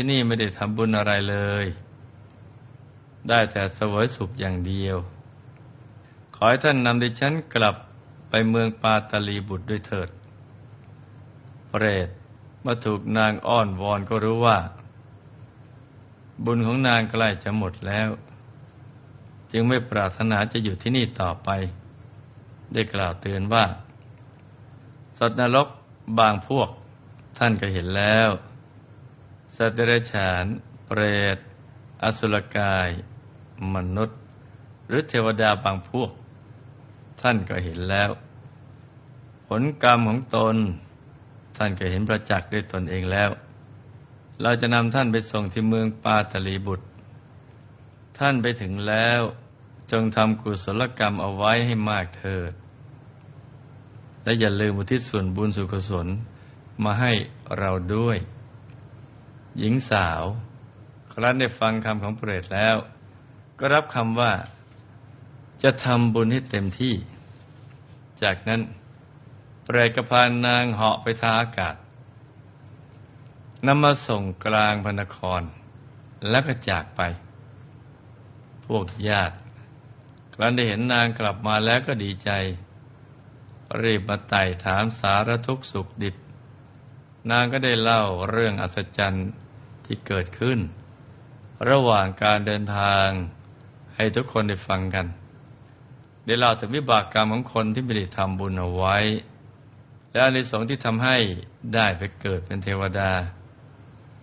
นี่ไม่ได้ทำบุญอะไรเลย ได้แต่เสวยสุขอย่างเดียว ขอให้ท่านนำดิฉันกลับไปเมืองปาตาลีบุตรด้วยเถิดเปรตเมื่อถูกนางอ้อนวอนก็รู้ว่าบุญของนางใกล้จะหมดแล้วจึงไม่ปรารถนาจะอยู่ที่นี่ต่อไปได้กล่าวเตือนว่าสัตว์นรกบางพวกท่านก็เห็นแล้วสัตว์เดรัจฉานเปรตอสุรกายมนุษย์หรือเทวดาบางพวกท่านก็เห็นแล้วผลกรรมของตนท่านก็เห็นประจักษ์ด้วยตนเองแล้วเราจะนำท่านไปส่งที่เมืองปาตลีบุตรท่านไปถึงแล้วจงทำกุศลกรรมเอาไว้ให้มากเถิดและอย่าลืมอุทิศส่วนบุญส่วนกุศลมาให้เราด้วยหญิงสาวครั้นได้ฟังคำของเปรตแล้วก็รับคำว่าจะทำบุญให้เต็มที่จากนั้นเปรตก็พานางเหาะไปทางอากาศนำมาส่งกลางพระนครแล้วก็จากไปพวกญาติครั้นได้เห็นนางกลับมาแล้วก็ดีใจรีบมาไต่ถามสารทุกข์สุขดิบนางก็ได้เล่าเรื่องอัศจรรย์ที่เกิดขึ้นระหว่างการเดินทางให้ทุกคนได้ฟังกันได้เล่าถึงวิบากกรรมของคนที่ไม่ได้ทำบุญเอาไว้และอานิสงส์ที่ทำให้ได้ไปเกิดเป็นเทวดา